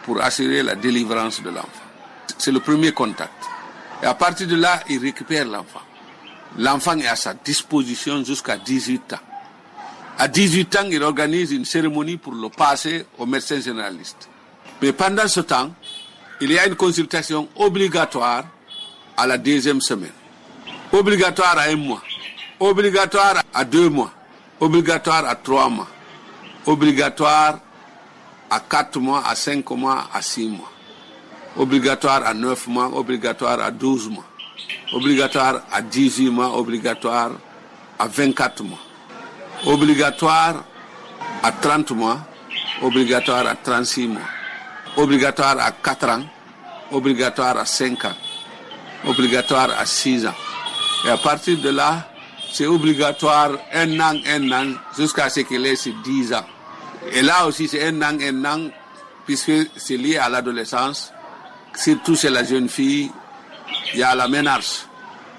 pour assurer la délivrance de l'enfant. C'est le premier contact. Et à partir de là, il récupère l'enfant. L'enfant est à sa disposition jusqu'à 18 ans. À 18 ans, il organise une cérémonie pour le passer au médecin généraliste. Mais pendant ce temps, il y a une consultation obligatoire à la 2e semaine. Obligatoire à 1 mois. Obligatoire à 2 mois. Obligatoire à 3 mois. Obligatoire à 4 mois, à 5 mois, à 6 mois. Obligatoire à 9 mois, obligatoire à 12 mois. Obligatoire à 18 mois, obligatoire à 24 mois. Obligatoire à 30 mois, obligatoire à 36 mois. Obligatoire à 4 ans, obligatoire à 5 ans, obligatoire à 6 ans. Et à partir de là, c'est obligatoire 1 an, jusqu'à ce qu'il ait 10 ans. Et là aussi, c'est 1 an, puisque c'est lié à l'adolescence. Surtout chez la jeune fille, il y a la ménarche.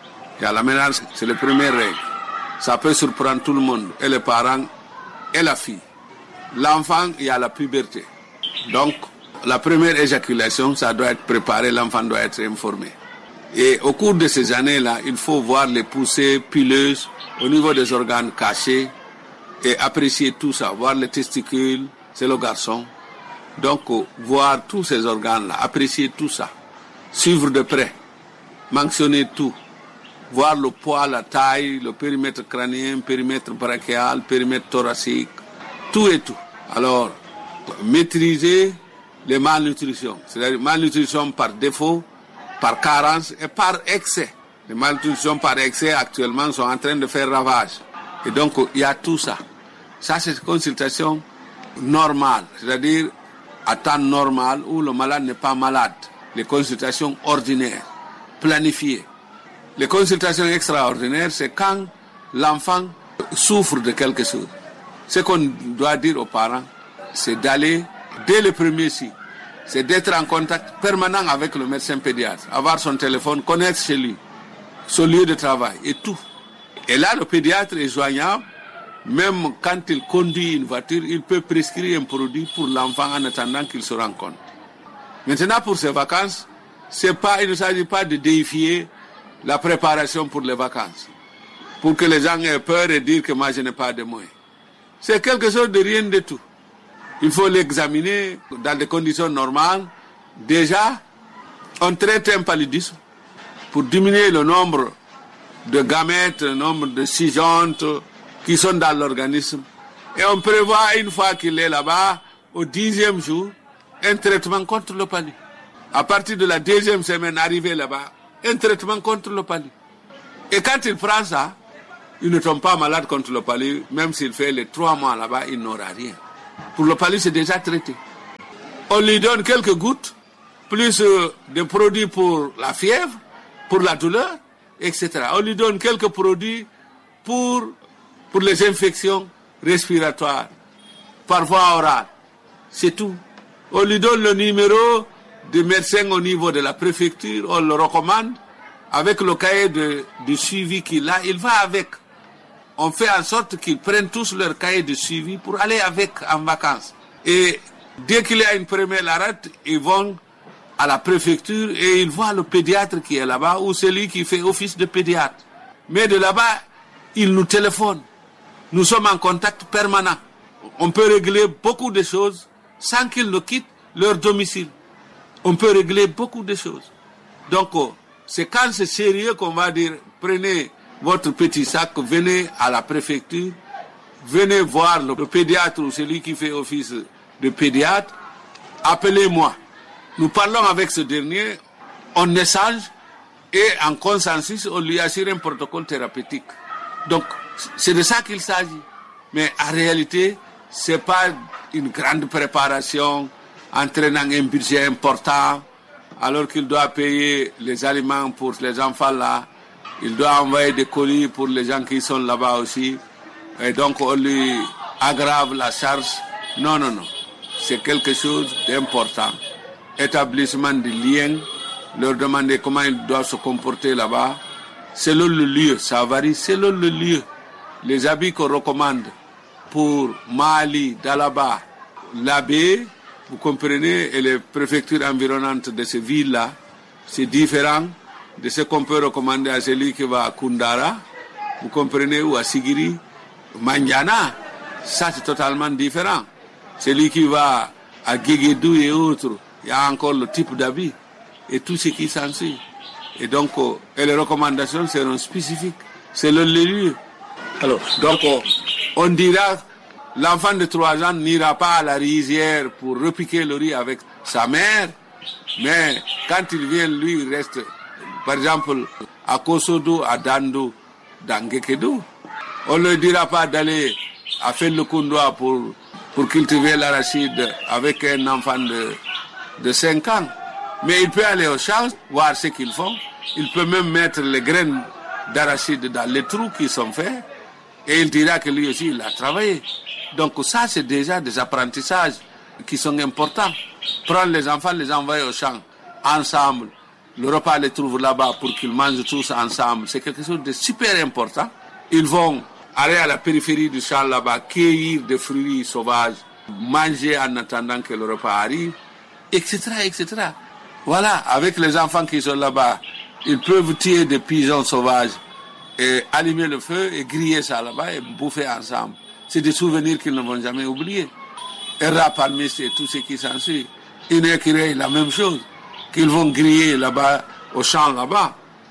C'est la première règle. Ça peut surprendre tout le monde, et les parents, et la fille. L'enfant, il y a la puberté. Donc, la première éjaculation, ça doit être préparé, l'enfant doit être informé. Et au cours de ces années-là, il faut voir les poussées pileuses au niveau des organes cachés et apprécier tout ça, voir les testicules, c'est le garçon. Donc, voir tous ces organes-là, apprécier tout ça, suivre de près, mentionner tout, voir le poids, la taille, le périmètre crânien, périmètre brachial, périmètre thoracique, tout et tout. Alors, maîtriser les malnutritions, c'est-à-dire malnutrition par défaut, par carence et par excès. Les malnutritions par excès actuellement sont en train de faire ravage. Et donc, il y a tout ça. Ça, c'est une consultation normale, c'est-à-dire à temps normal où le malade n'est pas malade. Les consultations ordinaires, planifiées. Les consultations extraordinaires, c'est quand l'enfant souffre de quelque chose. Ce qu'on doit dire aux parents, c'est d'aller dès le premier signe. C'est d'être en contact permanent avec le médecin pédiatre, avoir son téléphone, connaître chez lui, son lieu de travail et tout. Et là, le pédiatre est joignable. Même quand il conduit une voiture, il peut prescrire un produit pour l'enfant en attendant qu'il se rende compte. Maintenant, pour ces vacances, il ne s'agit pas de déifier la préparation pour les vacances, pour que les gens aient peur et dire que moi je n'ai pas de moyens. C'est quelque chose de rien du tout. Il faut l'examiner dans des conditions normales. Déjà, on traite un paludisme pour diminuer le nombre de gamètes, le nombre de cygontes qui sont dans l'organisme. Et on prévoit, une fois qu'il est là-bas, au 10e jour, un traitement contre le palu. À partir de la 2e semaine, arrivé là-bas, un traitement contre le palu. Et quand il prend ça, il ne tombe pas malade contre le palu, même s'il fait les 3 mois là-bas, il n'aura rien. Pour le palu, c'est déjà traité. On lui donne quelques gouttes, plus de produits pour la fièvre, pour la douleur, etc. On lui donne quelques produits pour les infections respiratoires, par voie orale. C'est tout. On lui donne le numéro du médecin au niveau de la préfecture, on le recommande, avec le cahier de suivi qu'il a, il va avec. On fait en sorte qu'ils prennent tous leur cahier de suivi pour aller avec en vacances. Et dès qu'il y a une première arrête, ils vont à la préfecture et ils voient le pédiatre qui est là-bas ou celui qui fait office de pédiatre. Mais de là-bas, ils nous téléphonent. Nous sommes en contact permanent. On peut régler beaucoup de choses sans qu'ils ne quittent leur domicile. On peut régler beaucoup de choses. Donc, c'est quand c'est sérieux qu'on va dire, prenez votre petit sac, venez à la préfecture, venez voir le pédiatre ou celui qui fait office de pédiatre, appelez-moi. Nous parlons avec ce dernier, on échange et en consensus, on lui assure un protocole thérapeutique. Donc, c'est de ça qu'il s'agit. Mais en réalité, ce n'est pas une grande préparation entraînant un budget important, alors qu'il doit payer les aliments pour les enfants là. Il doit envoyer des colis pour les gens qui sont là-bas aussi. Et donc, on lui aggrave la charge. Non. C'est quelque chose d'important. Établissement de liens, leur demander comment ils doivent se comporter là-bas. Selon le lieu, ça varie selon le lieu. Les habits qu'on recommande pour Mali, Dalaba, Labé, vous comprenez, et les préfectures environnantes de ces villes-là, c'est différent de ce qu'on peut recommander à celui qui va à Koundara, vous comprenez, ou à Sigiri, Mandiana. Ça, c'est totalement différent. Celui qui va à Guéguédou et autres, il y a encore le type d'habit et tout ce qui s'ensuit. Et donc, et les recommandations seront spécifiques selon les lieux. Alors, donc, on dira, l'enfant de 3 ans n'ira pas à la rizière pour repiquer le riz avec sa mère, mais quand il vient, lui, il reste, par exemple, à Kosodo, à Dando, dans Guéguédou. On ne lui dira pas d'aller à Fellokoundoa pour cultiver l'arachide avec un enfant de 5 ans. Mais il peut aller au champ, voir ce qu'ils font. Il peut même mettre les graines d'arachide dans les trous qui sont faits. Et il dira que lui aussi, il a travaillé. Donc ça, c'est déjà des apprentissages qui sont importants. Prendre les enfants, les envoyer au champ ensemble. Le repas les trouve là-bas pour qu'ils mangent tous ensemble. C'est quelque chose de super important. Ils vont aller à la périphérie du champ là-bas, cueillir des fruits sauvages, manger en attendant que le repas arrive, etc., etc. Voilà, avec les enfants qui sont là-bas, ils peuvent tuer des pigeons sauvages et allumer le feu et griller ça là-bas et bouffer ensemble. C'est des souvenirs qu'ils ne vont jamais oublier. Et rapalmiste et tout ce qui s'ensuit. Une écureuil, la même chose, qu'ils vont griller là-bas, au champ là-bas.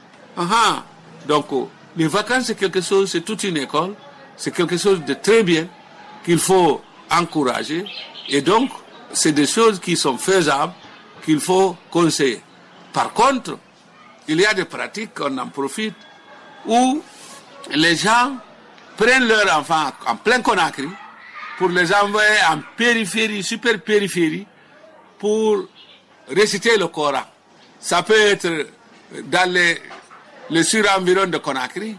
Donc, les vacances, c'est quelque chose, c'est toute une école, c'est quelque chose de très bien qu'il faut encourager. Et donc, c'est des choses qui sont faisables, qu'il faut conseiller. Par contre, il y a des pratiques, on en profite, où les gens prennent leurs enfants en plein Conakry pour les envoyer en périphérie, super périphérie, pour réciter le Coran. Ça peut être dans les surenvirons de Conakry,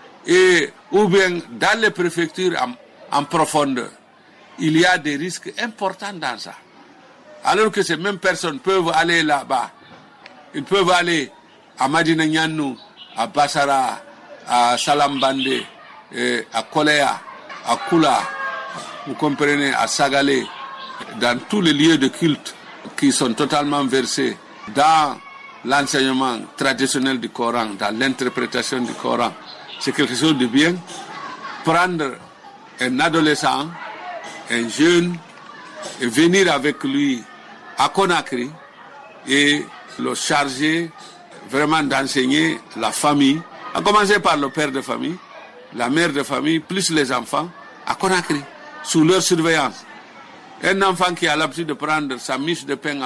ou bien dans les préfectures en profondeur. Il y a des risques importants dans ça. Alors que ces mêmes personnes peuvent aller là-bas. Ils peuvent aller à Madina Nyanou, à Bassara, à Salambande, à Kolea, à Kula, vous comprenez, à Sagalé, dans tous les lieux de culte qui sont totalement versés dans l'enseignement traditionnel du Coran, dans l'interprétation du Coran. C'est quelque chose de bien. Prendre un adolescent, un jeune, et venir avec lui à Conakry et le charger vraiment d'enseigner la famille, à commencer par le père de famille, la mère de famille, plus les enfants, à Conakry, sous leur surveillance. Un enfant qui a l'habitude de prendre sa miche de pain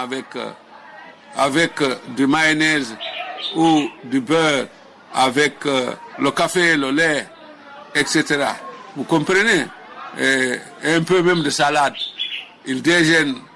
avec du mayonnaise ou du beurre, avec le café, le lait, etc. Vous comprenez? Et un peu même de salade. Il déjeune